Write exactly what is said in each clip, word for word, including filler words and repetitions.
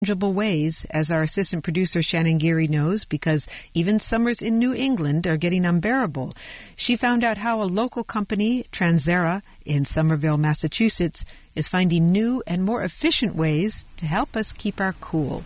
tangible ways, as our assistant producer Shannon Geary knows, because even summers in New England are getting unbearable. She found out how a local company, Transera, in Somerville, Massachusetts, is finding new and more efficient ways to help us keep our cool.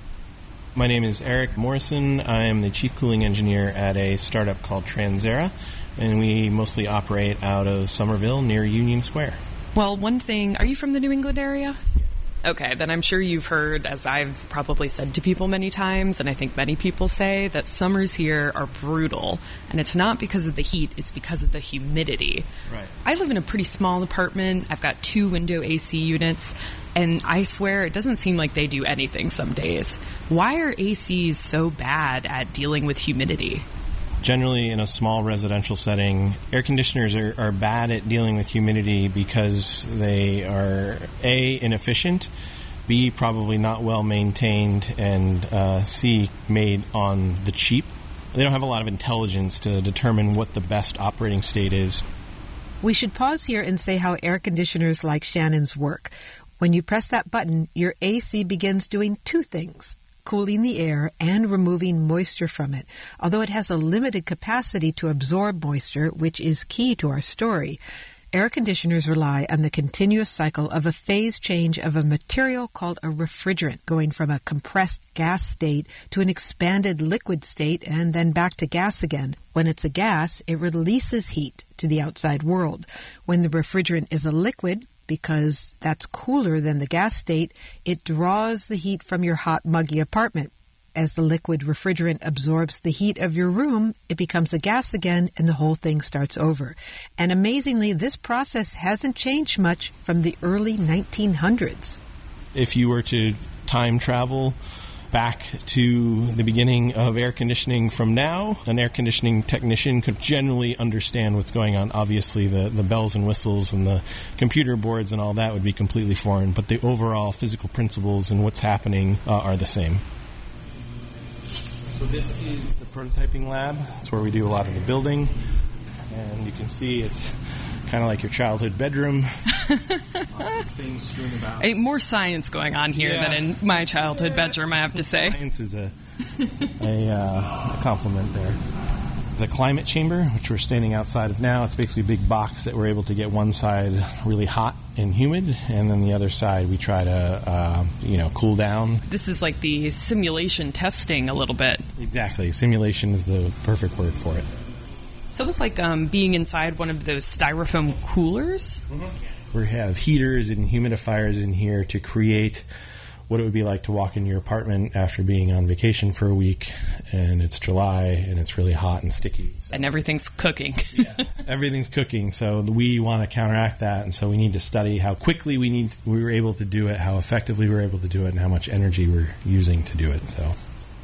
My name is Eric Morrison. I am the chief cooling engineer at a startup called Transera, and we mostly operate out of Somerville near Union Square. Well, one thing, are you from the New England area? Okay, then I'm sure you've heard, as I've probably said to people many times, and I think many people say, that summers here are brutal. And it's not because of the heat, it's because of the humidity. Right. I live in a pretty small apartment. I've got two window A C units, and I swear it doesn't seem like they do anything some days. Why are A Cs so bad at dealing with humidity? Generally, in a small residential setting, air conditioners are, are bad at dealing with humidity because they are, A, inefficient, B, probably not well maintained, and uh, C, made on the cheap. They don't have a lot of intelligence to determine what the best operating state is. We should pause here and say how air conditioners like Shannon's work. When you press that button, your A C begins doing two things: cooling the air and removing moisture from it, although it has a limited capacity to absorb moisture, which is key to our story. Air conditioners rely on the continuous cycle of a phase change of a material called a refrigerant, going from a compressed gas state to an expanded liquid state and then back to gas again. When it's a gas, it releases heat to the outside world. When the refrigerant is a liquid, because that's cooler than the gas state, it draws the heat from your hot, muggy apartment. As the liquid refrigerant absorbs the heat of your room, it becomes a gas again, and the whole thing starts over. And amazingly, this process hasn't changed much from the early nineteen hundreds. If you were to time travel back to the beginning of air conditioning from now, an air conditioning technician could generally understand what's going on. Obviously, the, the bells and whistles and the computer boards and all that would be completely foreign, but the overall physical principles and what's happening uh, are the same. So this is the prototyping lab. It's where we do a lot of the building. And you can see it's kind of like your childhood bedroom. Lots of things strewn about. Hey, more science going on here yeah. than in my childhood bedroom, I have to say. Science is a, a, uh, a compliment there. The climate chamber, which we're standing outside of now, it's basically a big box that we're able to get one side really hot and humid, and then the other side we try to, uh, you know, cool down. This is like the simulation testing a little bit. Exactly. Simulation is the perfect word for it. It's almost like um, being inside one of those styrofoam coolers. Mm-hmm. We have heaters and humidifiers in here to create what it would be like to walk in your apartment after being on vacation for a week, and it's July, and it's really hot and sticky. So. And everything's cooking. Yeah, everything's cooking, so we want to counteract that, and so we need to study how quickly we need we were able to do it, how effectively we were able to do it, and how much energy we're using to do it. So.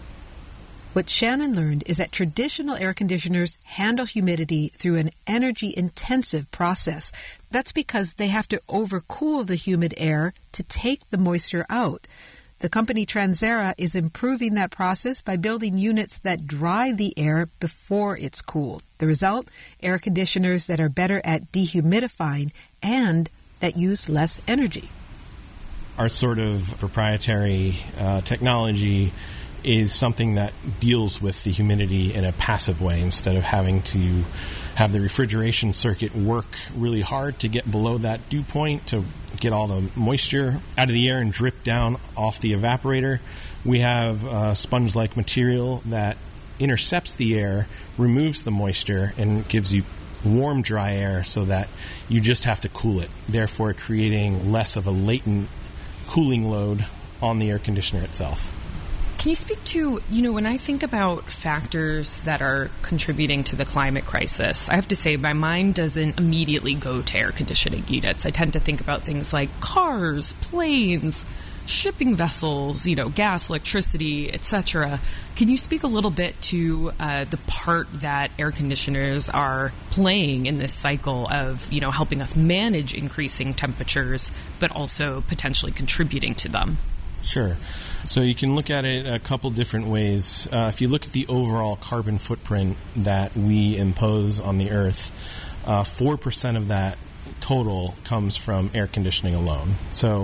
What Shannon learned is that traditional air conditioners handle humidity through an energy-intensive process. That's because they have to overcool the humid air to take the moisture out. The company Transera is improving that process by building units that dry the air before it's cooled. The result? Air conditioners that are better at dehumidifying and that use less energy. Our sort of proprietary uh, technology is something that deals with the humidity in a passive way instead of having to have the refrigeration circuit work really hard to get below that dew point to get all the moisture out of the air and drip down off the evaporator. We have a sponge-like material that intercepts the air, removes the moisture, and gives you warm, dry air so that you just have to cool it, therefore creating less of a latent cooling load on the air conditioner itself. Can you speak to, you know, when I think about factors that are contributing to the climate crisis, I have to say my mind doesn't immediately go to air conditioning units. I tend to think about things like cars, planes, shipping vessels, you know, gas, electricity, et cetera. Can you speak a little bit to uh, the part that air conditioners are playing in this cycle of, you know, helping us manage increasing temperatures, but also potentially contributing to them? Sure. So you can look at it a couple different ways. Uh, if you look at the overall carbon footprint that we impose on the Earth, uh, four percent of that total comes from air conditioning alone. So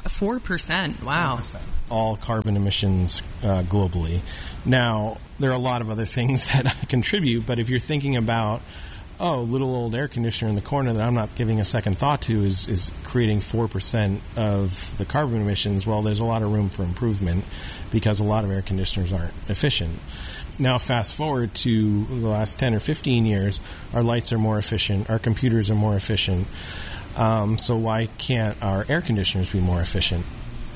four percent. Wow. four percent. All carbon emissions uh, globally. Now, there are a lot of other things that contribute, but if you're thinking about, oh, little old air conditioner in the corner that I'm not giving a second thought to is, is creating four percent of the carbon emissions, well, there's a lot of room for improvement because a lot of air conditioners aren't efficient. Now, fast forward to the last ten or fifteen years, our lights are more efficient, our computers are more efficient. Um, so why can't our air conditioners be more efficient?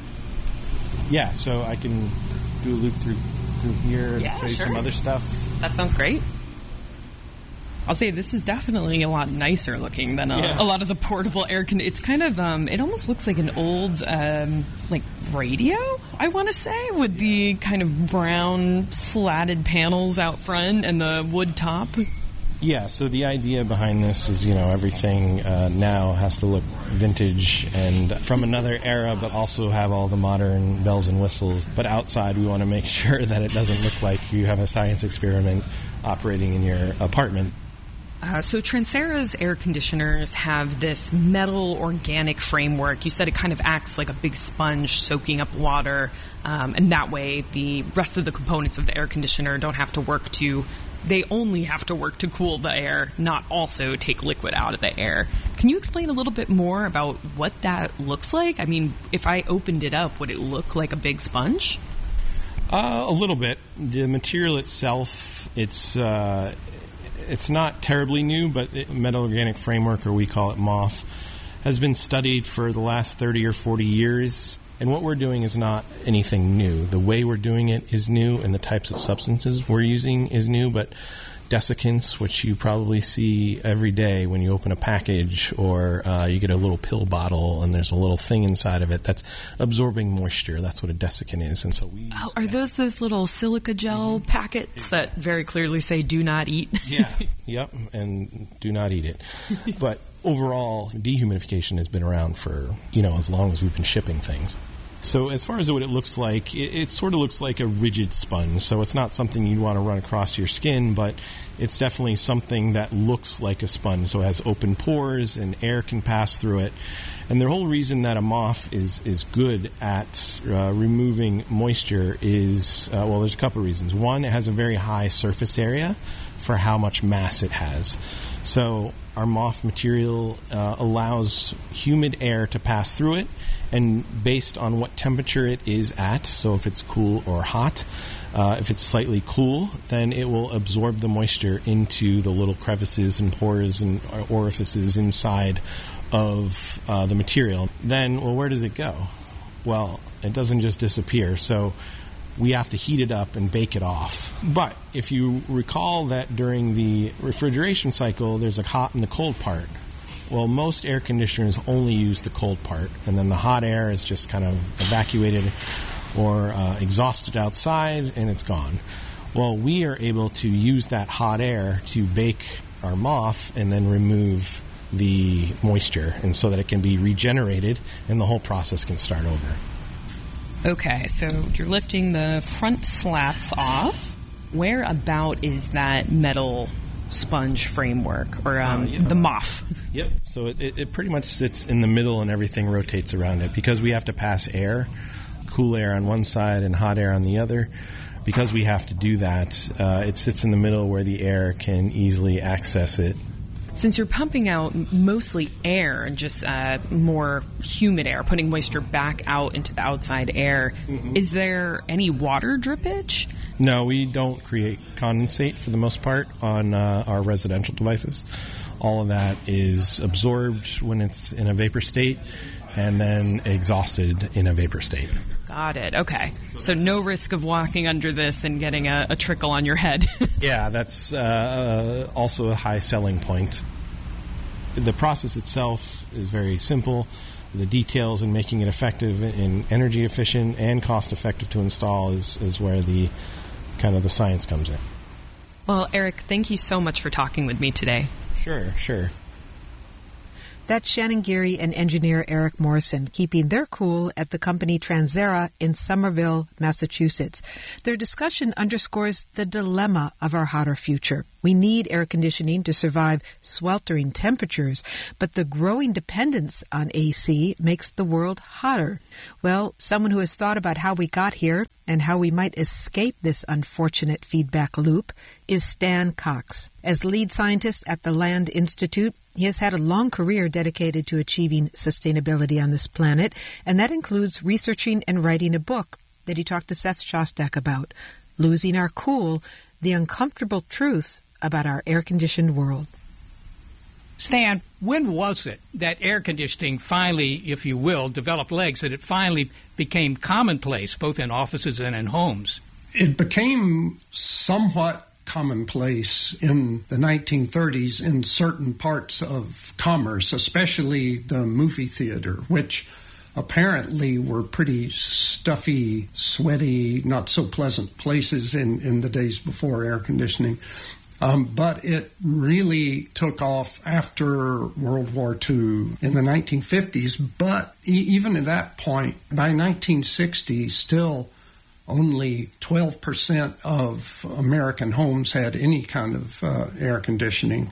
Yeah, so I can do a loop through through here and yeah, show you sure. some other stuff. That sounds great. I'll say this is definitely a lot nicer looking than a, yeah. a lot of the portable air con. It's kind of, um, it almost looks like an old, um, like, radio, I want to say, with the kind of brown slatted panels out front and the wood top. Yeah, so the idea behind this is, you know, everything uh, now has to look vintage and from another era, but also have all the modern bells and whistles. But outside, we want to make sure that it doesn't look like you have a science experiment operating in your apartment. Uh, so Transcera's air conditioners have this metal organic framework. You said it kind of acts like a big sponge soaking up water, um, and that way the rest of the components of the air conditioner don't have to work to, they only have to work to cool the air, not also take liquid out of the air. Can you explain a little bit more about what that looks like? I mean, if I opened it up, would it look like a big sponge? Uh, a little bit. The material itself, it's... Uh, It's not terribly new, but metal organic framework, or we call it M O F, has been studied for the last thirty or forty years. And what we're doing is not anything new. The way we're doing it is new, and the types of substances we're using is new, but desiccants, which you probably see every day when you open a package or uh, you get a little pill bottle and there's a little thing inside of it that's absorbing moisture. That's what a desiccant is. And so we oh, are those those little silica gel mm-hmm. packets that very clearly say do not eat? Yeah, yep, and do not eat it. But overall, dehumidification has been around for, you know, as long as we've been shipping things. So as far as what it looks like, it, it sort of looks like a rigid sponge. So it's not something you want to run across your skin, but it's definitely something that looks like a sponge. So it has open pores and air can pass through it. And the whole reason that a M O F is, is good at uh, removing moisture is, uh, well, there's a couple of reasons. One, it has a very high surface area for how much mass it has. So our M O F material uh, allows humid air to pass through it, and based on what temperature it is at, so if it's cool or hot, uh, if it's slightly cool, then it will absorb the moisture into the little crevices and pores and orifices inside of uh, the material. Then, well, where does it go? Well, it doesn't just disappear, so we have to heat it up and bake it off. But if you recall that during the refrigeration cycle, there's a hot and the cold part. Well, most air conditioners only use the cold part, and then the hot air is just kind of evacuated or uh, exhausted outside, and it's gone. Well, we are able to use that hot air to bake our M O F and then remove the moisture, and so that it can be regenerated and the whole process can start over. Okay, so you're lifting the front slats off. Where about is that metal sponge framework, or um, uh, yeah. the M O F? Yep, so it, it, it pretty much sits in the middle and everything rotates around it. Because we have to pass air, cool air on one side and hot air on the other, because we have to do that, uh, it sits in the middle where the air can easily access it. Since you're pumping out mostly air and just uh, more humid air, putting moisture back out into the outside air, mm-hmm. is there any water drippage? No, we don't create condensate for the most part on uh, our residential devices. All of that is absorbed when it's in a vapor state and then exhausted in a vapor state. Got it. Okay. So no risk of walking under this and getting a, a trickle on your head. Yeah, that's uh, also a high selling point. The process itself is very simple. The details in making it effective and energy efficient and cost effective to install is, is where the kind of the science comes in. Well, Eric, thank you so much for talking with me today. Sure, sure. That's Shannon Geary and engineer Eric Morrison keeping their cool at the company Transcera in Somerville, Massachusetts. Their discussion underscores the dilemma of our hotter future. We need air conditioning to survive sweltering temperatures, but the growing dependence on A C makes the world hotter. Well, someone who has thought about how we got here and how we might escape this unfortunate feedback loop is Stan Cox. As lead scientist at the Land Institute, he has had a long career dedicated to achieving sustainability on this planet, and that includes researching and writing a book that he talked to Seth Shostak about, Losing Our Cool, The Uncomfortable Truths About Our Air-Conditioned World. Stan, when was it that air conditioning finally, if you will, developed legs, that it finally became commonplace, both in offices and in homes? It became somewhat commonplace in the nineteen thirties in certain parts of commerce, especially the movie theater, which apparently were pretty stuffy, sweaty, not so pleasant places in, in the days before air conditioning. Um, but it really took off after World War Two in the nineteen fifties. But e- even at that point, by nineteen sixty, still only twelve percent of American homes had any kind of uh, air conditioning.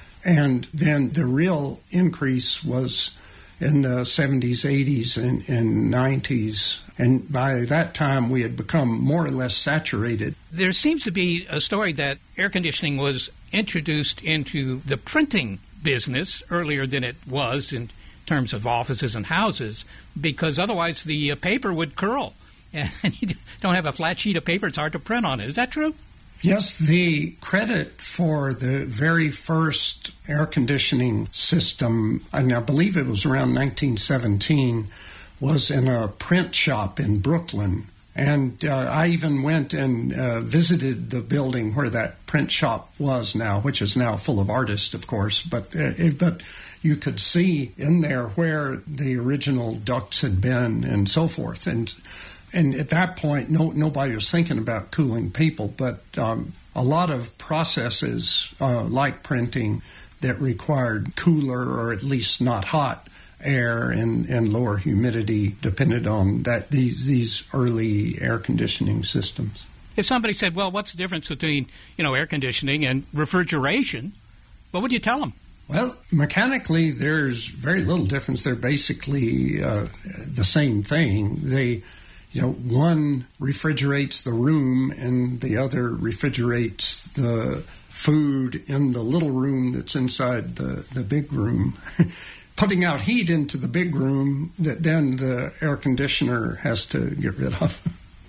And then the real increase was in the seventies, eighties, and, and nineties. And by that time, we had become more or less saturated. There seems to be a story that air conditioning was introduced into the printing business earlier than it was in terms of offices and houses, because otherwise the uh, paper would curl. And you don't have a flat sheet of paper, it's hard to print on it. Is that true? Yes, the credit for the very first air conditioning system, and I believe it was around nineteen seventeen, was in a print shop in Brooklyn. And uh, I even went and uh, visited the building where that print shop was now, which is now full of artists, of course. But uh, it, but you could see in there where the original ducts had been and so forth. And And at that point, no, nobody was thinking about cooling people, but um, a lot of processes uh, like printing that required cooler or at least not hot air and, and lower humidity depended on that these these early air conditioning systems. If somebody said, well, what's the difference between, you know, air conditioning and refrigeration, what would you tell them? Well, mechanically, there's very little difference. They're basically uh, the same thing. They You know, one refrigerates the room and the other refrigerates the food in the little room that's inside the, the big room, putting out heat into the big room that then the air conditioner has to get rid of.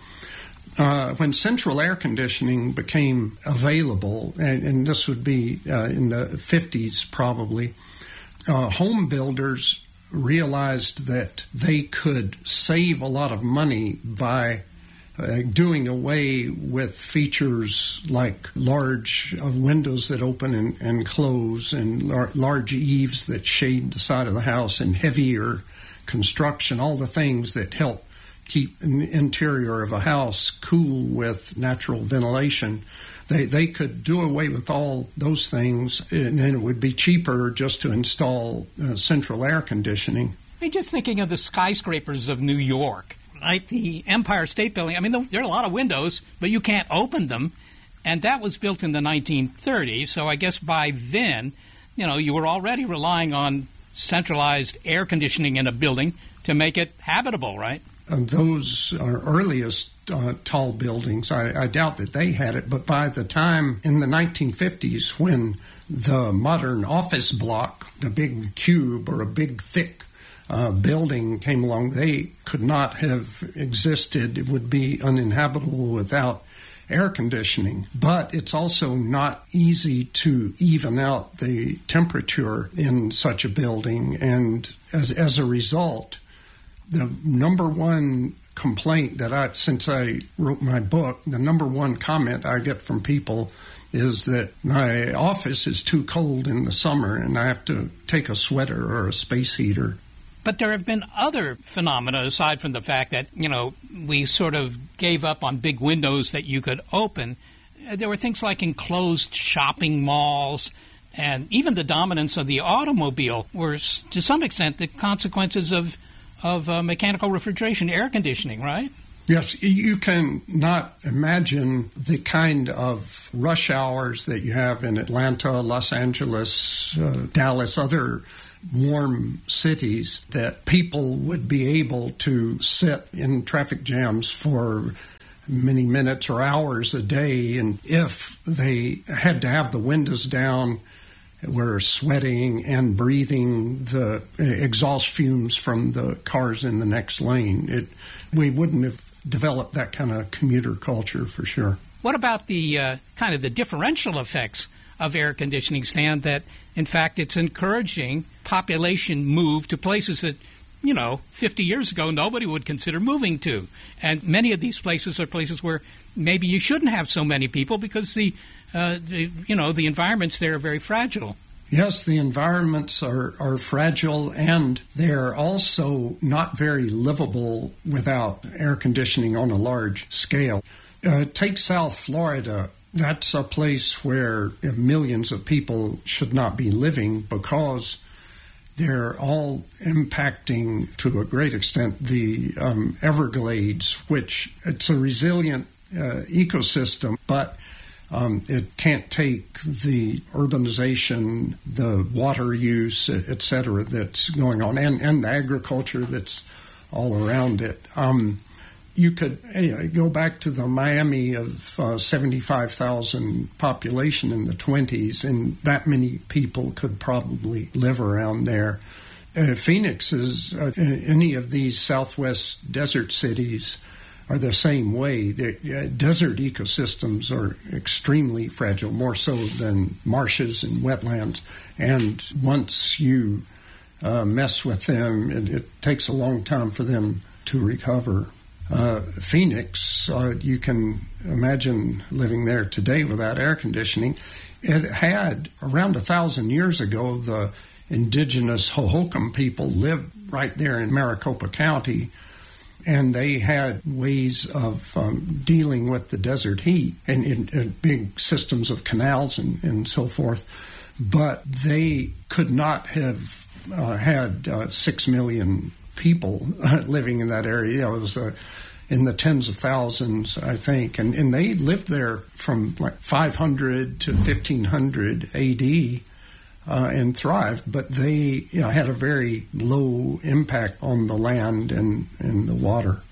Uh, when central air conditioning became available, and, and this would be uh, in the fifties probably, uh, home builders realized that they could save a lot of money by uh, doing away with features like large uh, windows that open and, and close and lar- large eaves that shade the side of the house and heavier construction, all the things that help keep the interior of a house cool with natural ventilation. They they could do away with all those things, and then it would be cheaper just to install uh, central air conditioning. I'm just thinking of the skyscrapers of New York, like the Empire State Building. I mean, there are a lot of windows, but you can't open them, and that was built in the nineteen thirties, so I guess by then, you know, you were already relying on centralized air conditioning in a building to make it habitable, right? Uh, those are earliest uh, tall buildings. I, I doubt that they had it, but by the time in the nineteen fifties when the modern office block, the big cube or a big thick uh, building came along, they could not have existed. It would be uninhabitable without air conditioning. But it's also not easy to even out the temperature in such a building, and as as a result, the number one complaint that I, since I wrote my book, the number one comment I get from people is that my office is too cold in the summer and I have to take a sweater or a space heater. But there have been other phenomena aside from the fact that, you know, we sort of gave up on big windows that you could open. There were things like enclosed shopping malls, and even the dominance of the automobile were, to some extent, the consequences of of uh, mechanical refrigeration, air conditioning, right? Yes, you can not imagine the kind of rush hours that you have in Atlanta, Los Angeles, uh, Dallas, other warm cities, that people would be able to sit in traffic jams for many minutes or hours a day. And if they had to have the windows down, were sweating and breathing the exhaust fumes from the cars in the next lane, it, we wouldn't have developed that kind of commuter culture for sure. What about the uh, kind of the differential effects of air conditioning, Stan, that in fact it's encouraging population move to places that, you know, fifty years ago nobody would consider moving to? And many of these places are places where maybe you shouldn't have so many people because the, uh, the you know, the environments there are very fragile. Yes, the environments are, are fragile, and they're also not very livable without air conditioning on a large scale. Uh, take South Florida. That's a place where millions of people should not be living because they're all impacting, to a great extent, the um, Everglades, which it's a resilient uh, ecosystem, but Um, it can't take the urbanization, the water use, et cetera, that's going on, and, and the agriculture that's all around it. Um, you could hey, go back to the Miami of uh, seventy-five thousand population in the twenties, and that many people could probably live around there. Uh, Phoenix is, uh, any of these Southwest desert cities are the same way. The uh, desert ecosystems are extremely fragile, more so than marshes and wetlands. And once you uh, mess with them, it, it takes a long time for them to recover. Uh, Phoenix, uh, you can imagine living there today without air conditioning. It had, around a thousand years ago, the indigenous Hohokam people lived right there in Maricopa County, and they had ways of um, dealing with the desert heat and, and, and big systems of canals and, and so forth. But they could not have uh, had uh, six million people uh, living in that area. It was uh, in the tens of thousands, I think. And, and they lived there from like five hundred to fifteen hundred A D Uh, and thrived, but they you know, had a very low impact on the land and, and the water.